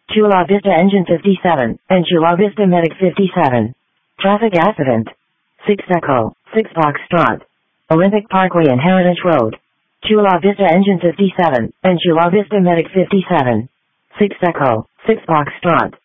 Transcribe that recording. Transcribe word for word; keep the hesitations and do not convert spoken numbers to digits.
Chula Vista Engine fifty-seven, and Chula Vista Medic fifty-seven. Traffic accident. six Echo, six Foxtrot. Olympic Parkway and Heritage Road. Chula Vista Engine fifty-seven, and Chula Vista Medic fifty-seven. six Echo, six Foxtrot.